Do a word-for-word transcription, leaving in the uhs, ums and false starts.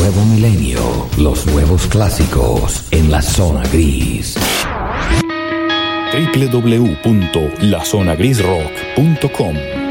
nuevo milenio, los nuevos clásicos en la zona gris. doble u doble u doble u punto la zona gris rock punto com